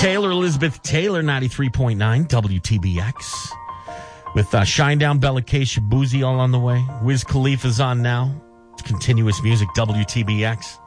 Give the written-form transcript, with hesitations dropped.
Taylor, Elizabeth Taylor, 93.9 WTBX. With Shinedown, Bella K, Shabuzi all on the way. Wiz Khalifa's on now. It's continuous music, WTBX.